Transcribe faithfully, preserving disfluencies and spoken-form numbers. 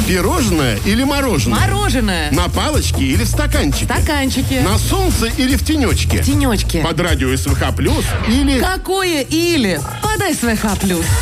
Пирожное или мороженое? Мороженое. На палочке или в стаканчике? Стаканчики. На солнце или в тенечке? Тенечки. Под радио СВХ плюс или... Какое или? Подай СВХ плюс.